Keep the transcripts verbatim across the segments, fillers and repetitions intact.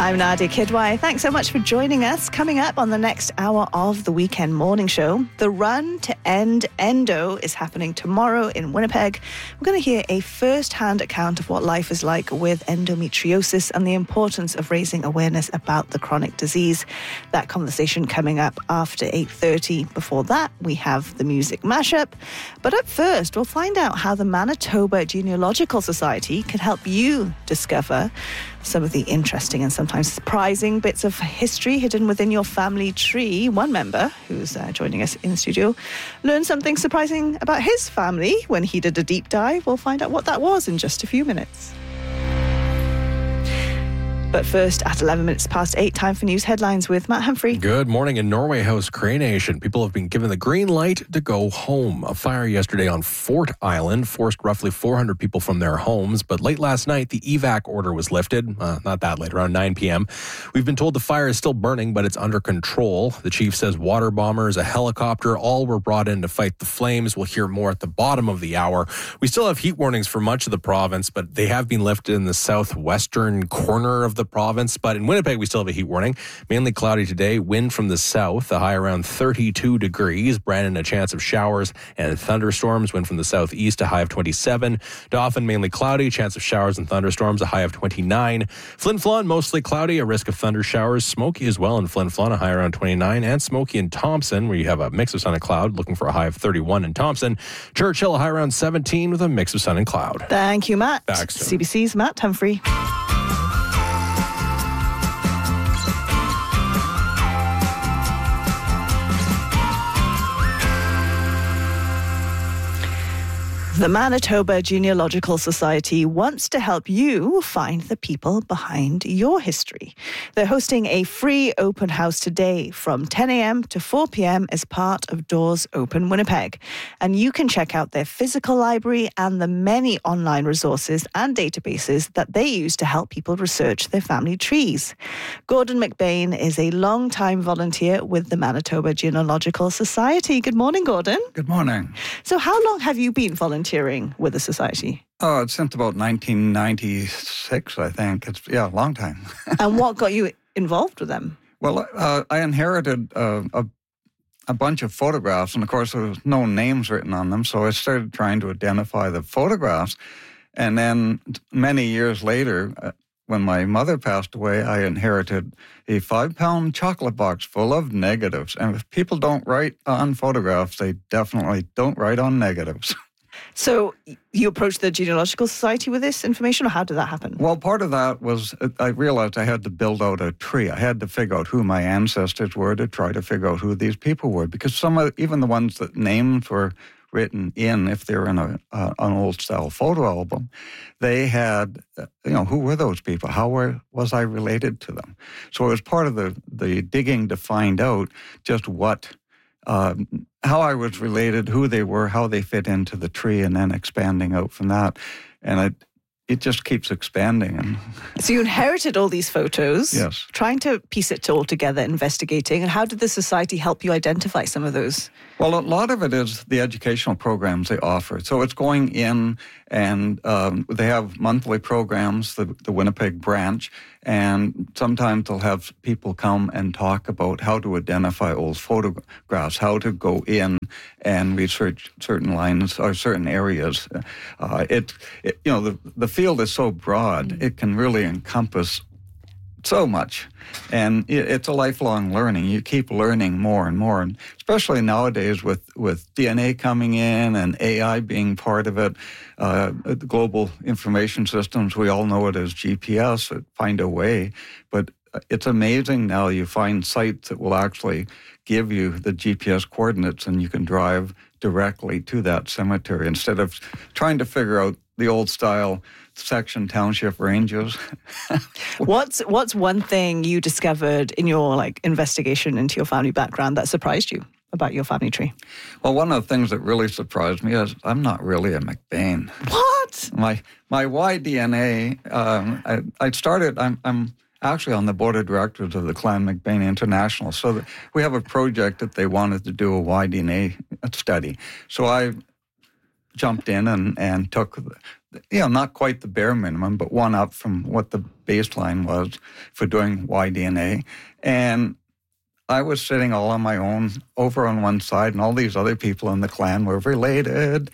I'm Nadia Kidwai. Thanks so much for joining us. Coming up on the next hour of the Weekend Morning Show, the run to end endo is happening tomorrow in Winnipeg. We're going to hear a first-hand account of what life is like with endometriosis and the importance of raising awareness about the chronic disease. That conversation coming up after eight thirty. Before that, we have the music mashup. But up first, we'll find out how the Manitoba Genealogical Society can help you discover some of the interesting and sometimes surprising bits of history hidden within your family tree. One member, who's uh, joining us in the studio, learned something surprising about his family when he did a deep dive. We'll find out what that was in just a few minutes. But first, at eleven minutes past eight, time for news headlines with Matt Humphrey. Good morning. In Norway House Crane Nation, people have been given the green light to go home. A fire yesterday on Fort Island forced roughly four hundred people from their homes, but late last night, the evac order was lifted. Uh, not that late, around nine p.m. We've been told the fire is still burning, but it's under control. The chief says water bombers, a helicopter, all were brought in to fight the flames. We'll hear more at the bottom of the hour. We still have heat warnings for much of the province, but they have been lifted in the southwestern corner of the province, but in Winnipeg we still have a heat warning. Mainly cloudy today, wind from the south, a high around thirty-two degrees. Brandon, a chance of showers and thunderstorms, wind from the southeast, a high of twenty-seven. Dauphin, mainly cloudy, chance of showers and thunderstorms, a high of twenty-nine. Flin Flon, mostly cloudy, a risk of thunder showers. Smoky as well in Flin Flon, a high around twenty-nine. And smoky in Thompson, where you have a mix of sun and cloud, looking for a high of thirty-one in Thompson. Churchill, a high around seventeen with a mix of sun and cloud. Thank you, Matt. Back soon. C B C's Matt Humphrey. The Manitoba Genealogical Society wants to help you find the people behind your history. They're hosting a free open house today from ten a.m. to four p.m. as part of Doors Open Winnipeg. And you can check out their physical library and the many online resources and databases that they use to help people research their family trees. Gordon McBain is a long-time volunteer with the Manitoba Genealogical Society. Good morning, Gordon. Good morning. So how long have you been volunteering with the society? Oh, it's since about nineteen ninety-six, I think. It's, yeah, a long time. And what got you involved with them? Well, uh, I inherited uh, a, a bunch of photographs, and of course there was no names written on them, so I started trying to identify the photographs. And then many years later, uh, when my mother passed away, I inherited a five-pound chocolate box full of negatives. And if people don't write on photographs, they definitely don't write on negatives. So you approached the Genealogical Society with this information, or how did that happen? Well, part of that was I realized I had to build out a tree. I had to figure out who my ancestors were to try to figure out who these people were, because some of, even the ones that names were written in, if they're in a, uh, an old-style photo album, they had, you know, who were those people? How were, was I related to them? So it was part of the, the digging to find out just what, uh, how I was related, who they were, how they fit into the tree, and then expanding out from that. And it, it just keeps expanding. And so you inherited all these photos, yes, trying to piece it all together, investigating. And how did the society help you identify some of those? Well, a lot of it is the educational programs they offer. So it's going in, and um, they have monthly programs, the, the Winnipeg branch, and sometimes they'll have people come and talk about how to identify old photographs, how to go in and research certain lines or certain areas. Uh, it, it, you know, the, the field is so broad, mm-hmm. it can really encompass so much. And it's a lifelong learning. You keep learning more and more. And especially nowadays with, with D N A coming in and A I being part of it, uh, the global information systems, we all know it as G P S, find a way. But it's amazing now you find sites that will actually give you the G P S coordinates, and you can drive directly to that cemetery instead of trying to figure out the old style section township ranges. What's what's one thing you discovered in your like investigation into your family background that surprised you about your family tree? Well, one of the things that really surprised me is I'm not really a McBain. What? My my Y D N A. Um, I, I started. I'm I'm actually on the board of directors of the Clan McBain International. So that we have a project that they wanted to do a Y D N A study. So I jumped in and, and took you know, not quite the bare minimum, but one up from what the baseline was for doing Y D N A. And I was sitting all on my own over on one side, and all these other people in the clan were related.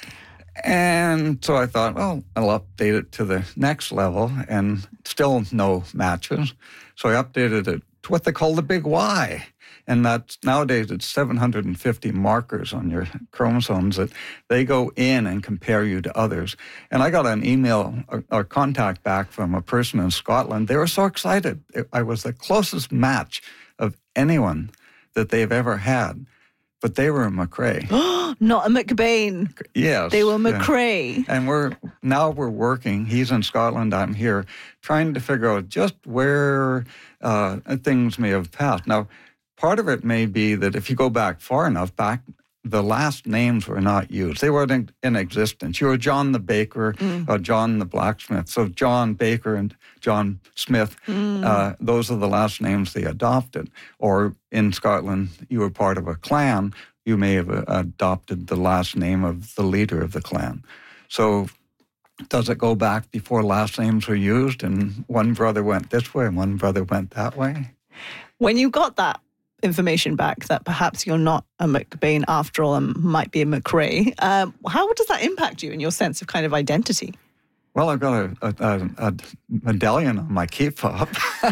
And so I thought, well, I'll update it to the next level, and still no matches. So I updated it to what they call the big Y. And that's nowadays it's seven hundred fifty markers on your chromosomes that they go in and compare you to others. And I got an email or, or contact back from a person in Scotland. They were so excited. I was the closest match of anyone that they've ever had. But they were a McRae. Not a McBain. Yes. They were McRae. Yeah. And we're now we're working, he's in Scotland, I'm here, trying to figure out just where uh, things may have passed. Now, part of it may be that if you go back far enough, back the last names were not used. They weren't in, in existence. You were John the Baker, mm. or John the Blacksmith. So John Baker and John Smith, mm. uh, those are the last names they adopted. Or in Scotland, you were part of a clan. You may have uh, adopted the last name of the leader of the clan. So does it go back before last names were used and one brother went this way and one brother went that way? When you got that information back that perhaps you're not a McBain after all and might be a McRae, um, how does that impact you in your sense of kind of identity? Well, I've got a, a, a medallion on my key fob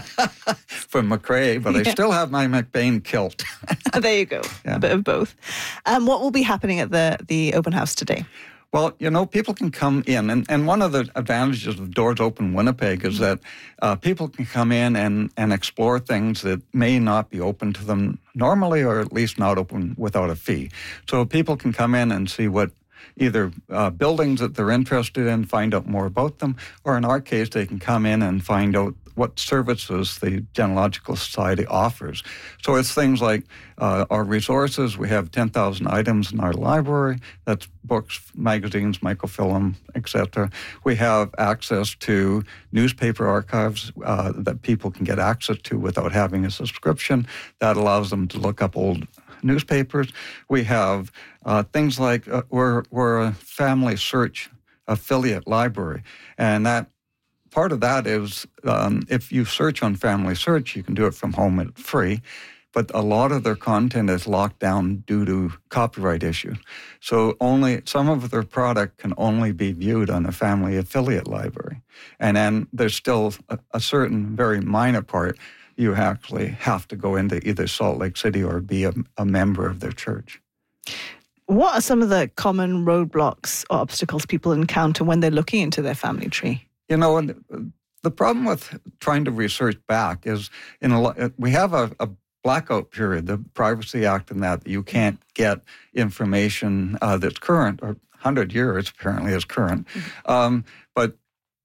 from McRae, but yeah. I still have my McBain kilt. There you go, yeah. A bit of both. Um, what will be happening at the, the open house today? Well, you know, people can come in, and, and one of the advantages of Doors Open Winnipeg is that uh, people can come in and, and explore things that may not be open to them normally, or at least not open without a fee. So people can come in and see what either uh, buildings that they're interested in, find out more about them, or in our case, they can come in and find out what services the Genealogical Society offers. So it's things like uh, our resources. We have ten thousand items in our library. That's books, magazines, microfilm, et cetera. We have access to newspaper archives uh, that people can get access to without having a subscription. That allows them to look up old newspapers. We have uh, things like uh, we're, we're a family search affiliate library, and that part of that is um, if you search on Family Search, you can do it from home at free, but a lot of their content is locked down due to copyright issues. So only some of their product can only be viewed on the family affiliate library. And then there's still a, a certain very minor part you actually have to go into either Salt Lake City or be a, a member of their church. What are some of the common roadblocks or obstacles people encounter when they're looking into their family tree? You know, and the problem with trying to research back is in a lot, we have a, a blackout period, the Privacy Act, and that you can't get information uh, that's current, or one hundred years apparently is current. Mm-hmm. Um, but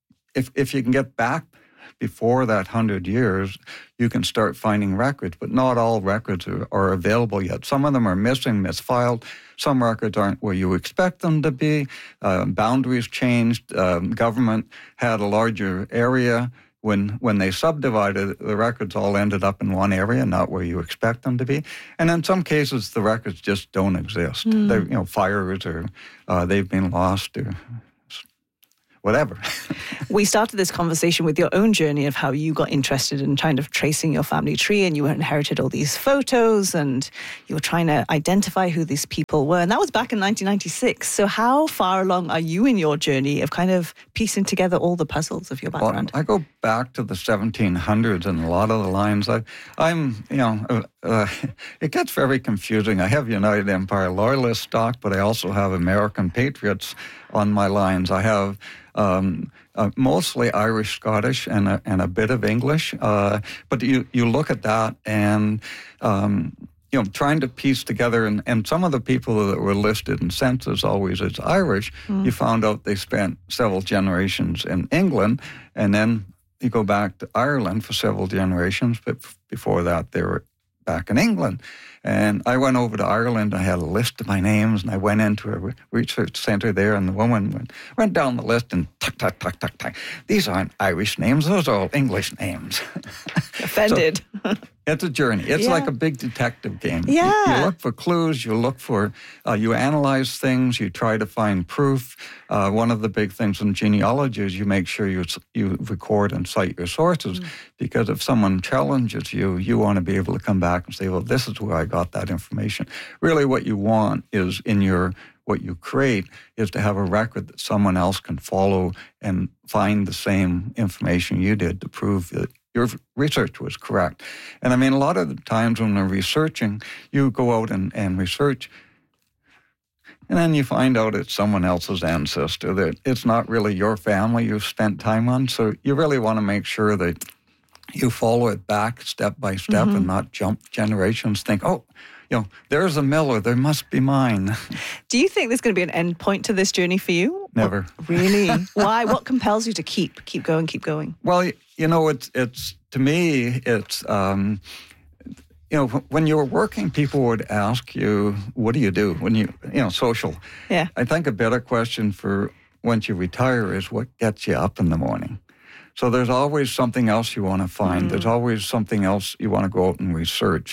if if you can get back before that one hundred years, you can start finding records, but not all records are, are available yet. Some of them are missing, misfiled. Some records aren't where you expect them to be. Uh, boundaries changed. Um, government had a larger area. When when they subdivided, the records all ended up in one area, not where you expect them to be. And in some cases, the records just don't exist. Mm. They're, you know, fires or uh, they've been lost or whatever. We started this conversation with your own journey of how you got interested in kind of tracing your family tree, and you inherited all these photos and you were trying to identify who these people were. And that was back in nineteen ninety-six. So how far along are you in your journey of kind of piecing together all the puzzles of your background? Well, I go back to the seventeen hundreds and a lot of the lines. I, I'm, you know, uh, uh, it gets very confusing. I have United Empire Loyalist stock, but I also have American Patriots on my lines. I have um, uh, mostly Irish, Scottish, and a, and a bit of English. Uh, but you, you look at that and, um, you know, trying to piece together, and, and some of the people that were listed in census always as Irish, mm. you found out they spent several generations in England, and then you go back to Ireland for several generations, but before that they were back in England. And I went over to Ireland, I had a list of my names, and I went into a research center there, and the woman went, went down the list and tuck, tuck, tuck, tuck, tuck. These aren't Irish names, those are all English names. Offended. So, It's a journey. It's Yeah. like a big detective game. You- Yeah. You, look for clues. You look for, uh, you analyze things. You try to find proof. Uh, one of the big things in genealogy is you make sure you you record and cite your sources, mm. because if someone challenges you, you want to be able to come back and say, well, this is where I got that information. Really what you want is in your, what you create is to have a record that someone else can follow and find the same information you did to prove that your research was correct. And I mean, a lot of the times when we're researching, you go out and, and research, and then you find out it's someone else's ancestor, that it's not really your family you've spent time on. So you really want to make sure that you follow it back step by step, mm-hmm. and not jump generations, think, oh, you know, there's a Miller, there must be mine. Do you think there's going to be an end point to this journey for you? Never. What, really? Why? What compels you to keep, keep going, keep going? Well, you know, it's, it's to me, it's, um, you know, when you were working, people would ask you, what do you do when you, you know, social. Yeah. I think a better question for once you retire is what gets you up in the morning? So there's always something else you want to find. Mm. There's always something else you want to go out and research.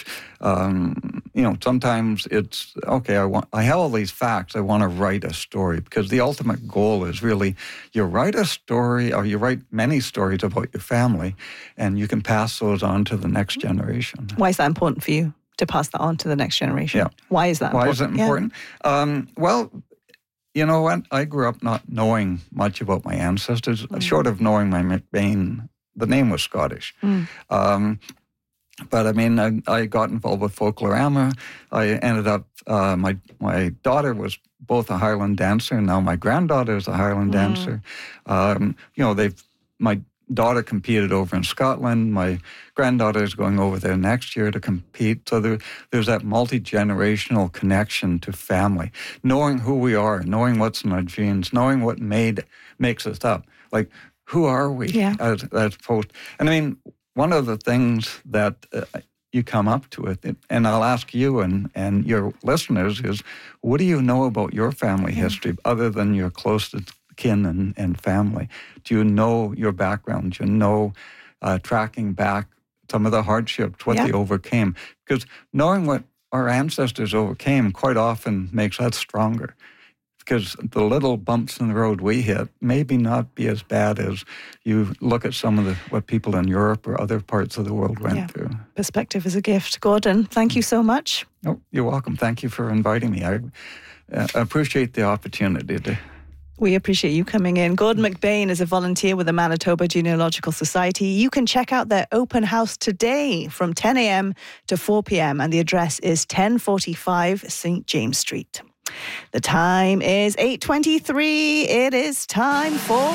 Um, you know, sometimes it's, okay, I want, I have all these facts. I want to write a story, because the ultimate goal is really you write a story, or you write many stories about your family, and you can pass those on to the next generation. Why is that important for you, to pass that on to the next generation? Yeah. Why is that Why important? is it important? Yeah. Um, well, you know what? I grew up not knowing much about my ancestors, mm. short of knowing my McBain. The name was Scottish. Mm. Um, but I mean, I, I got involved with Folklorama. I ended up, uh, my my daughter was both a Highland dancer, and now my granddaughter is a Highland mm. dancer. Um, you know, they've, my daughter competed over in Scotland. My granddaughter is going over there next year to compete. So there, there's that multi-generational connection to family, knowing who we are, knowing what's in our genes, knowing what made makes us up. Like, who are we? Yeah. As, as opposed, and I mean, one of the things that uh, you come up to it, and I'll ask you and, and your listeners is, what do you know about your family yeah. history other than your closest kin and, and family? Do you know your background? Do you know uh, tracking back some of the hardships, what yeah. they overcame? Because knowing what our ancestors overcame quite often makes us stronger. Because the little bumps in the road we hit maybe not be as bad as you look at some of the what people in Europe or other parts of the world went yeah. through. Perspective is a gift. Gordon, thank you so much. Oh, you're welcome. Thank you for inviting me. I uh, appreciate the opportunity to... We appreciate you coming in. Gordon McBain is a volunteer with the Manitoba Genealogical Society. You can check out their open house today from ten a.m. to four p.m. and the address is ten forty-five Saint James Street. The time is eight twenty-three. It is time for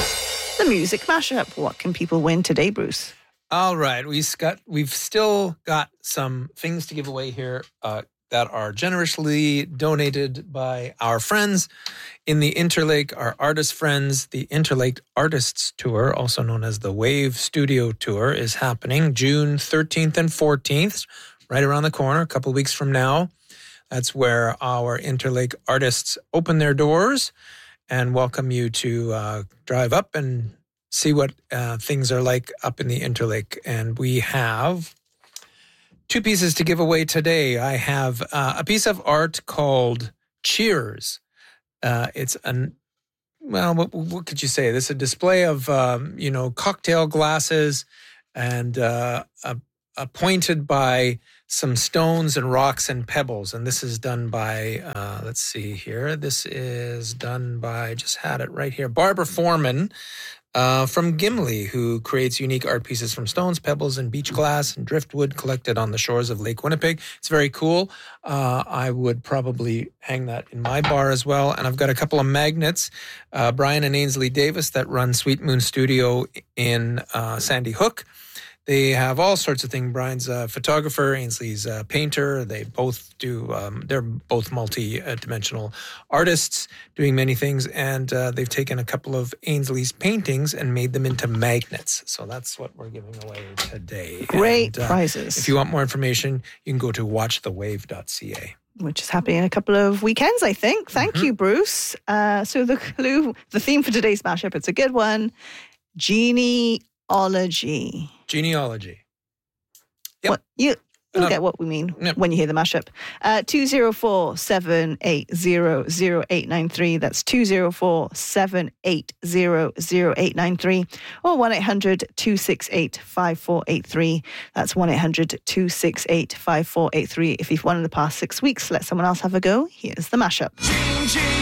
the music mashup. What can people win today, Bruce? All right. We've got, we've still got some things to give away here uh, that are generously donated by our friends in the Interlake, our artist friends. The Interlake Artists Tour, also known as the Wave Studio Tour, is happening June thirteenth and fourteenth, right around the corner, a couple of weeks from now. That's where our Interlake artists open their doors and welcome you to uh, drive up and see what uh, things are like up in the Interlake. And we have two pieces to give away today. I have uh, a piece of art called Cheers. Uh, it's an, well, what, what could you say? This is a display of, um, you know, cocktail glasses and uh, a, a pointed by some stones and rocks and pebbles. And this is done by, uh, let's see here. This is done by, just had it right here, Barbara Foreman uh, from Gimli, who creates unique art pieces from stones, pebbles, and beach glass and driftwood collected on the shores of Lake Winnipeg. It's very cool. Uh, I would probably hang that in my bar as well. And I've got a couple of magnets, uh, Brian and Ainsley Davis, that run Sweet Moon Studio in uh, Sandy Hook. They have all sorts of things. Brian's a photographer, Ainsley's a painter. They both do, um, they're both multi-dimensional artists doing many things. And uh, they've taken a couple of Ainsley's paintings and made them into magnets. So that's what we're giving away today. Great and, uh, prizes. If you want more information, you can go to watch the wave dot c a. Which is happening in a couple of weekends, I think. Thank mm-hmm. you, Bruce. Uh, so the clue, the theme for today's mashup, it's a good one. Genealogy. Genealogy. Yep. What, you, you'll Enough. get what we mean Yep. when you hear the mashup. Uh, two oh four, seven eight zero, zero eight nine three. That's two oh four, seven eight zero, zero eight nine three. Or one eight hundred, two six eight, five four eight three. That's one eight hundred, two six eight, five four eight three. If you've won in the past six weeks, let someone else have a go. Here's the mashup.